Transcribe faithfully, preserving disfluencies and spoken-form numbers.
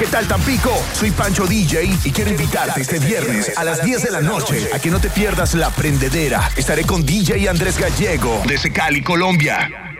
¿qué tal Tampico? Soy Pancho D J y quiero invitarte este viernes a las diez de la noche a que no te pierdas La Prendedera. Estaré con D J Andrés Gallego desde Cali, Colombia.